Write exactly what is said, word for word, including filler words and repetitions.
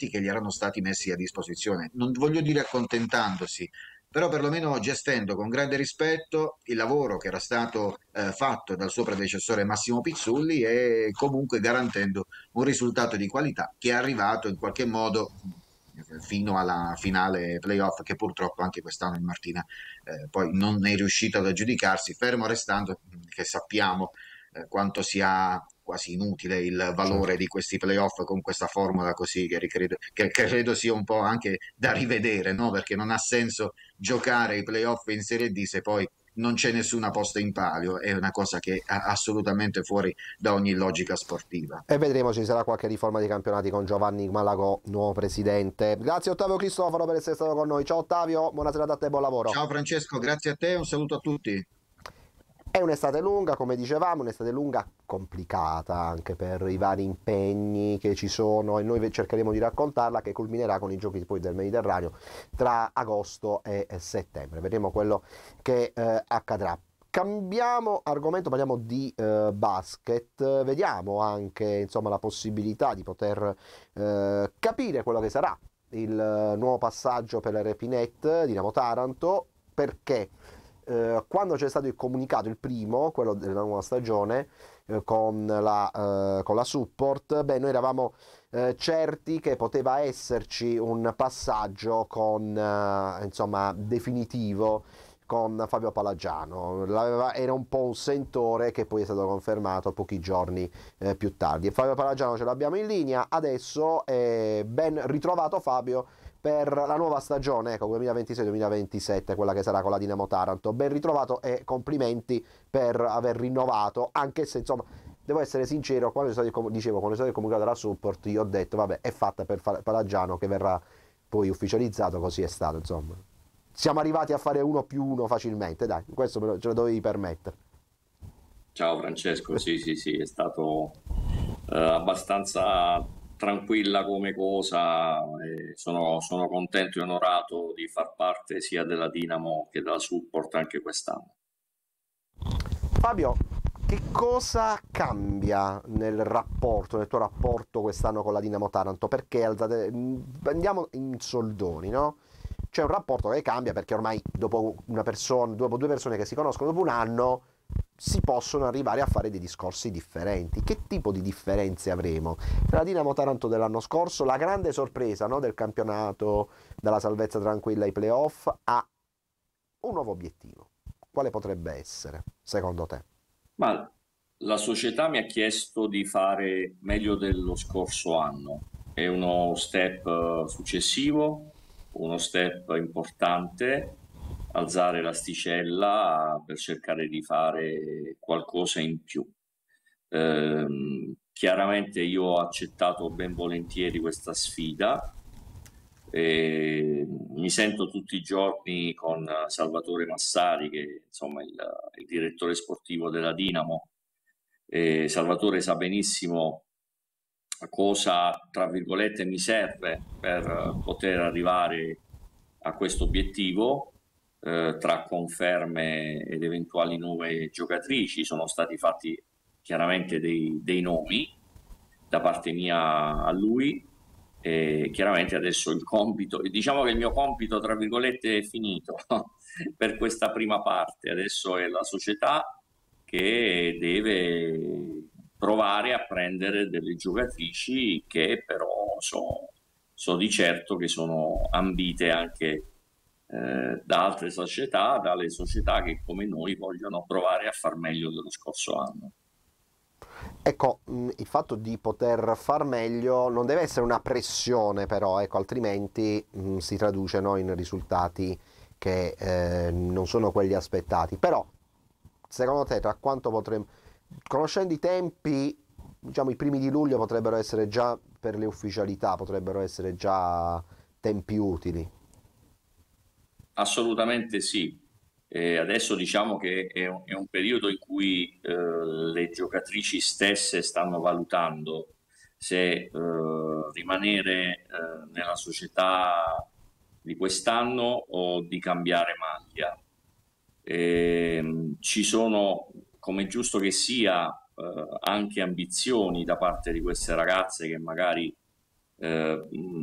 strumenti che gli erano stati messi a disposizione. Non voglio dire accontentandosi, però perlomeno gestendo con grande rispetto il lavoro che era stato eh, fatto dal suo predecessore Massimo Pizzulli e comunque garantendo un risultato di qualità che è arrivato in qualche modo fino alla finale playoff, che purtroppo anche quest'anno il Martina eh, poi non è riuscito ad aggiudicarsi, fermo restando che sappiamo eh, quanto sia quasi inutile il valore Certo. di questi playoff con questa formula così che, ricredo, che credo sia un po' anche da rivedere, no? Perché non ha senso giocare i playoff in Serie D se poi non c'è nessuna posta in palio, è una cosa che è assolutamente fuori da ogni logica sportiva. E vedremo se ci sarà qualche riforma di campionati con Giovanni Malagò, nuovo presidente. Grazie Ottavio Cristoforo per essere stato con noi. Ciao Ottavio, buona serata a te, buon lavoro. Ciao Francesco, grazie a te, un saluto a tutti. È un'estate lunga, come dicevamo, un'estate lunga complicata anche per i vari impegni che ci sono e noi cercheremo di raccontarla, che culminerà con i giochi poi del Mediterraneo tra agosto e settembre. Vedremo quello che eh, accadrà. Cambiamo argomento, parliamo di eh, basket, vediamo anche insomma la possibilità di poter eh, capire quello che sarà il eh, nuovo passaggio per la Repinet Dinamo Taranto, perché eh, quando c'è stato il comunicato, il primo, quello della nuova stagione, eh, con, la, eh, con la Support, beh, noi eravamo eh, certi che poteva esserci un passaggio con, eh, insomma, definitivo con Fabio Palagiano. L'aveva, era un po' un sentore che poi è stato confermato pochi giorni eh, più tardi. E Fabio Palagiano ce l'abbiamo in linea, adesso è ben ritrovato Fabio per la nuova stagione, ecco, duemilaventisei duemilaventisette, quella che sarà con la Dinamo Taranto. Ben ritrovato e complimenti per aver rinnovato, anche se insomma devo essere sincero, quando è stato, dicevo, quando è stato comunicato dalla Support, io ho detto vabbè, è fatta per Palagiano, che verrà poi ufficializzato, così è stato, insomma. Siamo arrivati a fare uno più uno facilmente, dai, questo me lo, ce lo dovevi permettere. Ciao Francesco, sì sì sì, è stato eh, abbastanza tranquilla come cosa, e sono, sono contento e onorato di far parte sia della Dinamo che della Support anche quest'anno. Fabio, che cosa cambia nel rapporto, nel tuo rapporto quest'anno con la Dinamo Taranto? Perché alzate, andiamo in soldoni, no? C'è un rapporto che cambia perché ormai dopo una persona, dopo due persone che si conoscono dopo un anno si possono arrivare a fare dei discorsi differenti. Che tipo di differenze avremo? Tra la Dinamo Taranto dell'anno scorso, la grande sorpresa, no, del campionato, dalla salvezza tranquilla ai playoff, a un nuovo obiettivo. Quale potrebbe essere, secondo te? Ma la società mi ha chiesto di fare meglio dello scorso anno, è uno step eh, successivo, uno step importante, alzare l'asticella per cercare di fare qualcosa in più. Ehm, chiaramente io ho accettato ben volentieri questa sfida. E mi sento tutti i giorni con Salvatore Massari, che insomma è il, il direttore sportivo della Dinamo. E Salvatore sa benissimo cosa, tra virgolette, mi serve per poter arrivare a questo obiettivo. Eh, tra conferme ed eventuali nuove giocatrici sono stati fatti chiaramente dei, dei nomi da parte mia a lui, e chiaramente adesso il compito, diciamo che il mio compito tra virgolette è finito per questa prima parte. Adesso è la società che deve provare a prendere delle giocatrici che però so, so di certo che sono ambite anche eh, da altre società, dalle società che come noi vogliono provare a far meglio dello scorso anno. Ecco, mh, il fatto di poter far meglio non deve essere una pressione, però, ecco, altrimenti mh, si traduce, no, in risultati che eh, non sono quelli aspettati. Però, secondo te, tra quanto potremmo, conoscendo i tempi, diciamo i primi di luglio potrebbero essere già per le ufficialità, potrebbero essere già tempi utili. Assolutamente sì. Eh, adesso diciamo che è un, è un periodo in cui eh, le giocatrici stesse stanno valutando se eh, rimanere eh, nella società di quest'anno o di cambiare maglia. Eh, ci sono, come è giusto che sia, eh, anche ambizioni da parte di queste ragazze che magari eh,